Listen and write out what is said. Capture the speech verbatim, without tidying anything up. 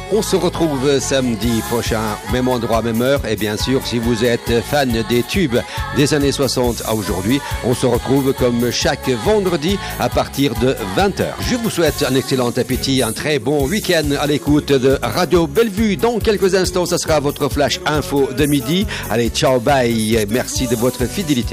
On se retrouve samedi prochain, même endroit, même heure. Et bien sûr, si vous êtes fan des tubes des années soixante à aujourd'hui, on se retrouve comme chaque vendredi à partir de vingt heures. Je vous souhaite un excellent appétit, un très bon week-end à l'écoute de Radio Bellevue. Dans quelques instants, ce sera votre flash info de midi. Allez, ciao, bye. Merci de votre fidélité.